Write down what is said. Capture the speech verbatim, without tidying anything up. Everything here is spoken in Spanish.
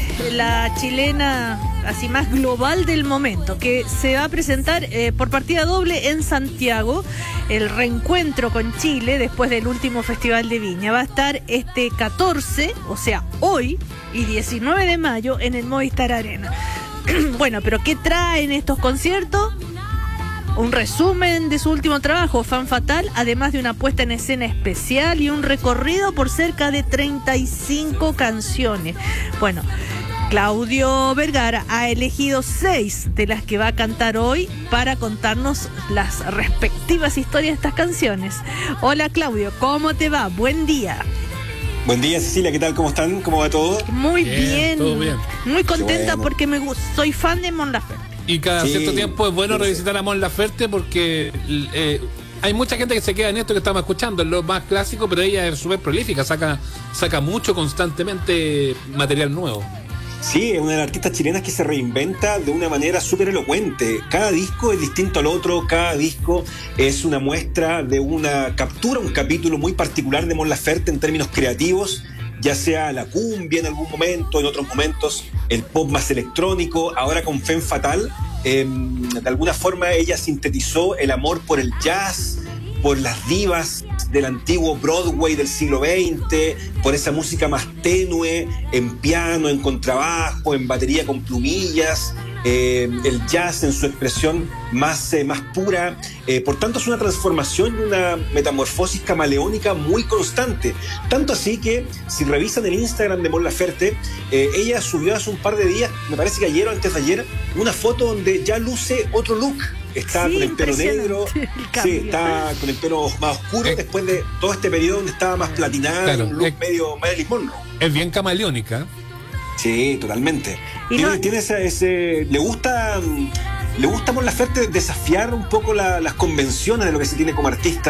de la chilena así más global del momento, que se va a presentar eh, por partida doble en Santiago, el reencuentro con Chile después del último Festival de Viña. Va a estar este catorce, o sea, hoy, y diecinueve de mayo en el Movistar Arena. Bueno, pero ¿qué traen estos conciertos? Un resumen de su último trabajo, Fan Fatal, además de una puesta en escena especial y un recorrido por cerca de treinta y cinco canciones. Bueno, Claudio Vergara ha elegido seis de las que va a cantar hoy para contarnos las respectivas historias de estas canciones. Hola Claudio, ¿cómo te va? Buen día. Buen día, Cecilia, ¿qué tal? ¿Cómo están? ¿Cómo va todo? Muy bien, bien. Todo bien. Muy contenta bueno. porque me gusta, soy fan de Mon Laferte. Y cada Sí, cierto tiempo es bueno sí, revisitar a Mon Laferte porque eh, hay mucha gente que se queda en esto que estamos escuchando, es lo más clásico, pero ella es súper prolífica, saca, saca mucho constantemente material nuevo. Sí, es una de las artistas chilenas que se reinventa de una manera súper elocuente. Cada disco es distinto al otro, cada disco es una muestra de una captura, un capítulo muy particular de Mon Laferte en términos creativos, ya sea la cumbia en algún momento, en otros momentos el pop más electrónico. Ahora con Fan Fatal, eh, de alguna forma ella sintetizó el amor por el jazz, por las divas del antiguo Broadway del siglo veinte, por esa música más tenue, en piano, en contrabajo, en batería con plumillas, eh, el jazz en su expresión más, eh, más pura. Eh, por tanto, es una transformación y una metamorfosis camaleónica muy constante. Tanto así que, si revisan el Instagram de Mon Laferte, eh, ella subió hace un par de días, me parece que ayer o antes de ayer, una foto donde ya luce otro look. Está sí, con el pelo negro, el sí, está con el pelo más oscuro, eh, después de todo este periodo donde estaba más platinado, claro, un look eh, medio Marilyn Monroe. Es bien camaleónica. Sí, totalmente. Y Tiene, no- tiene ese, ese, le gusta, le gusta Mon Laferte desafiar un poco la, las convenciones de lo que se tiene como artista.